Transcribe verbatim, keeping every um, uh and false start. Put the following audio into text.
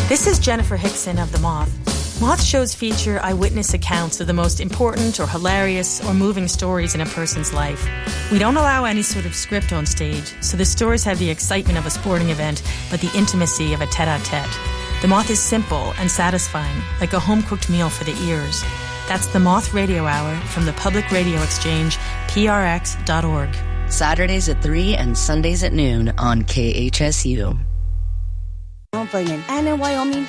This is Jennifer Hickson of The Moth. Moth shows feature eyewitness accounts of the most important or hilarious or moving stories in a person's life. We don't allow any sort of script on stage, so the stories have the excitement of a sporting event, but the intimacy of a tete-a-tete. The Moth is simple and satisfying, like a home-cooked meal for the ears. That's The Moth Radio Hour from the Public Radio Exchange, P R X dot org. Saturdays at three and Sundays at noon on K H S U. Anna, Wyoming